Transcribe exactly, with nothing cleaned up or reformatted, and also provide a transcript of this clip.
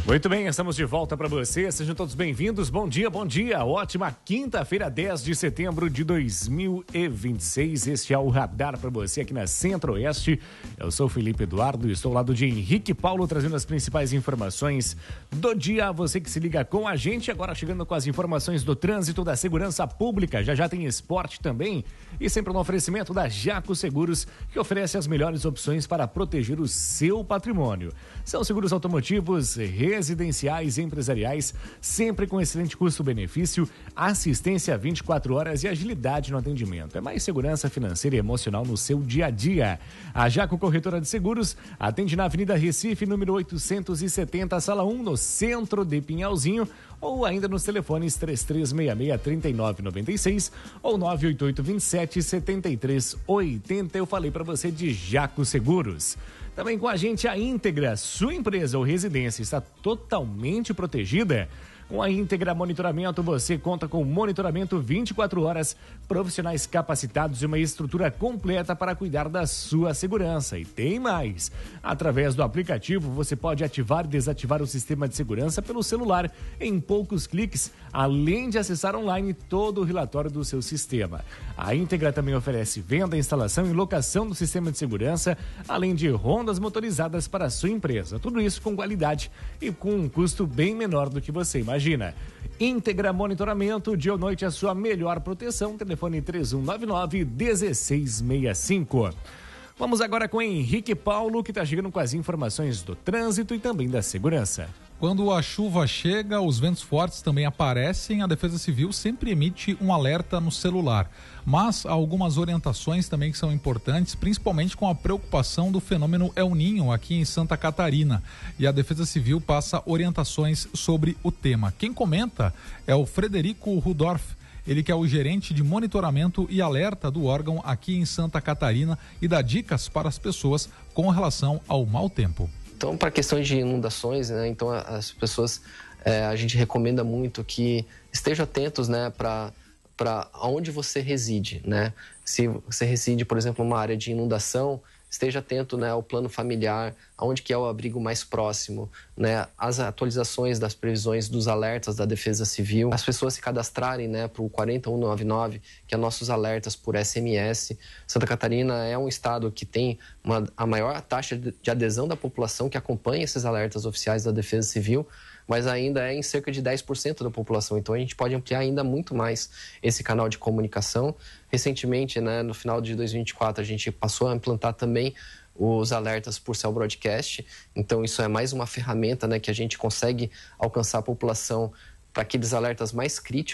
Muito bem, estamos de volta para você. Sejam todos bem-vindos. Bom dia, bom dia. Ótima quinta-feira, dez de setembro de dois mil e vinte e seis. Este é o Radar para você aqui na Centro-Oeste. Eu sou Felipe Eduardo e estou ao lado de Henrique Paulo, trazendo as principais informações do dia. Você que se liga com a gente, agora chegando com as informações do trânsito, da segurança pública. Já já tem esporte também e sempre no oferecimento da Jaco Seguros, que oferece as melhores opções para proteger o seu patrimônio. São seguros automotivos, residenciais e empresariais, sempre com excelente custo-benefício, assistência vinte e quatro horas e agilidade no atendimento. É mais segurança financeira e emocional no seu dia a dia. A Jaco Corretora de Seguros atende na Avenida Recife, número oitocentos e setenta, sala um, no centro de Pinhalzinho, ou ainda nos telefones três três seis seis, três nove nove seis ou nove oito oito, dois sete, sete três oito zero. Eu falei para você de Jaco Seguros. Também com a gente a Íntegra, sua empresa ou residência está totalmente protegida? Com a Íntegra Monitoramento, você conta com monitoramento vinte e quatro horas, profissionais capacitados e uma estrutura completa para cuidar da sua segurança. E tem mais! Através do aplicativo, você pode ativar e desativar o sistema de segurança pelo celular em poucos cliques, além de acessar online todo o relatório do seu sistema. A Íntegra também oferece venda, instalação e locação do sistema de segurança, além de rondas motorizadas para a sua empresa. Tudo isso com qualidade e com um custo bem menor do que você imagina. Imagina, Íntegra Monitoramento, dia ou noite a sua melhor proteção, telefone três um nove nove, um seis seis cinco. Vamos agora com Henrique Paulo, que está chegando com as informações do trânsito e também da segurança. Quando a chuva chega, os ventos fortes também aparecem, a Defesa Civil sempre emite um alerta no celular. Mas há algumas orientações também que são importantes, principalmente com a preocupação do fenômeno El Niño aqui em Santa Catarina. E a Defesa Civil passa orientações sobre o tema. Quem comenta é o Frederico Rudorf, ele que é o gerente de monitoramento e alerta do órgão aqui em Santa Catarina e dá dicas para as pessoas com relação ao mau tempo. Então, para questões de inundações, né, então as pessoas, é, a gente recomenda muito que estejam atentos, né, para para onde você reside, né? Se você reside, por exemplo, numa área de inundação, esteja atento, né, ao plano familiar, aonde que é o abrigo mais próximo, né, as atualizações das previsões dos alertas da Defesa Civil, as pessoas se cadastrarem, né, para o quatro um nove nove, que é nossos alertas por S M S. Santa Catarina é um estado que tem uma, a maior taxa de adesão da população que acompanha esses alertas oficiais da Defesa Civil, mas ainda é em cerca de dez por cento da população, então a gente pode ampliar ainda muito mais esse canal de comunicação. Recentemente, né, no final de dois mil e vinte e quatro, a gente passou a implantar também os alertas por Cell Broadcast, então isso é mais uma ferramenta, né, que a gente consegue alcançar a população para aqueles alertas mais críticos.